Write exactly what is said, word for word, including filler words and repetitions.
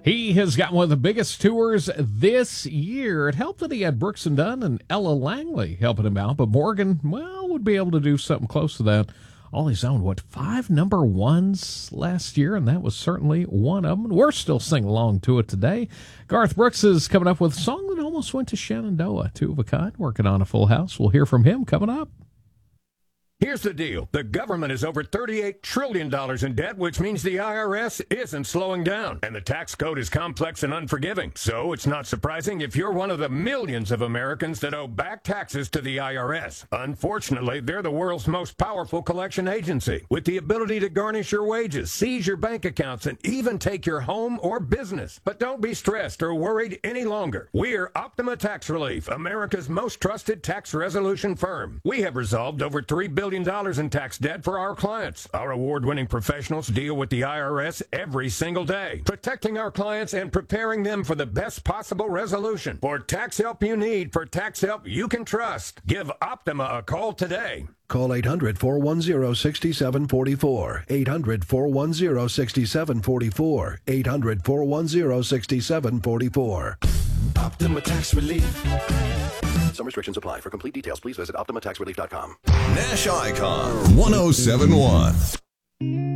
He has got one of the biggest tours this year. It helped that he had Brooks and Dunn and Ella Langley helping him out, but Morgan, well, would be able to do something close to that all his own. What, five number ones last year, and that was certainly one of them. We're still singing along to it today. Garth Brooks is coming up with a song that almost went to Shenandoah. Two of a kind, working on a full house. We'll hear from him coming up. Here's the deal. The government is over thirty-eight trillion dollars in debt, which means the I R S isn't slowing down. And the tax code is complex and unforgiving. So it's not surprising if you're one of the millions of Americans that owe back taxes to the I R S. Unfortunately, they're the world's most powerful collection agency, with the ability to garnish your wages, seize your bank accounts, and even take your home or business. But don't be stressed or worried any longer. We're Optima Tax Relief, America's most trusted tax resolution firm. We have resolved over three billion dollars in tax debt for our clients. Our award-winning professionals deal with the I R S every single day, protecting our clients and preparing them for the best possible resolution. For tax help you need, for tax help you can trust, give Optima a call today. Call eight hundred, four one zero, six seven four four. eight hundred, four one zero, six seven four four. eight hundred, four one zero, six seven four four. Optima Tax Relief. Some restrictions apply. For complete details, please visit optima tax relief dot com. Nash Icon one oh seven point one.